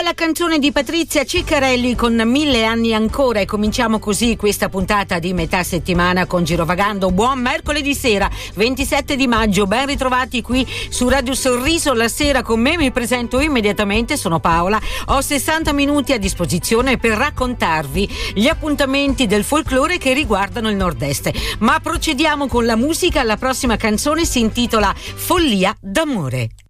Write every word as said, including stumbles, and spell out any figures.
bella canzone di Patrizia Ciccarelli con Mille anni ancora, e cominciamo così questa puntata di metà settimana con Girovagando. Buon mercoledì sera, ventisette di maggio, ben ritrovati qui su Radio Sorriso. La sera con me, mi presento immediatamente, sono Paola, ho sessanta minuti a disposizione per raccontarvi gli appuntamenti del folklore che riguardano il nord-est. Ma procediamo con la musica, la prossima canzone si intitola Follia d'amore.